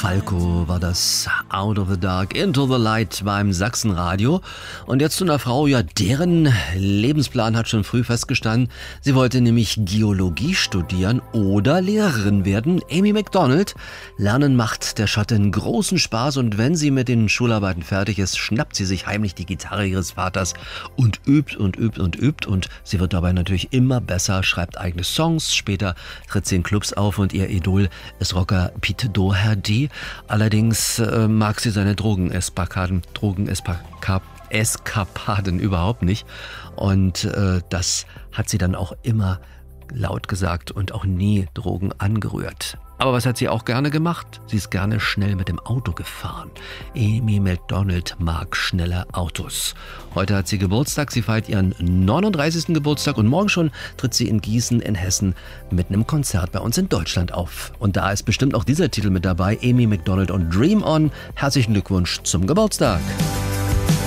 Falco war das Out of the Dark Into the Light beim Sachsenradio. Und jetzt zu einer Frau, ja, deren Lebensplan hat schon früh festgestanden. Sie wollte nämlich Geologie studieren oder Lehrerin werden. Amy Macdonald. Lernen macht der Schatten großen Spaß und wenn sie mit den Schularbeiten fertig ist, schnappt sie sich heimlich die Gitarre ihres Vaters und übt und übt und übt. Und sie wird dabei natürlich immer besser, schreibt eigene Songs. Später tritt sie in Clubs auf und ihr Idol ist Rocker Pete Doherty. Allerdings mag sie seine Drogeneskapaden überhaupt nicht. Und das hat sie dann auch immer laut gesagt und auch nie Drogen angerührt. Aber was hat sie auch gerne gemacht? Sie ist gerne schnell mit dem Auto gefahren. Amy Macdonald mag schnelle Autos. Heute hat sie Geburtstag, sie feiert ihren 39. Geburtstag und morgen schon tritt sie in Gießen in Hessen mit einem Konzert bei uns in Deutschland auf. Und da ist bestimmt auch dieser Titel mit dabei, Amy Macdonald und Dream On. Herzlichen Glückwunsch zum Geburtstag.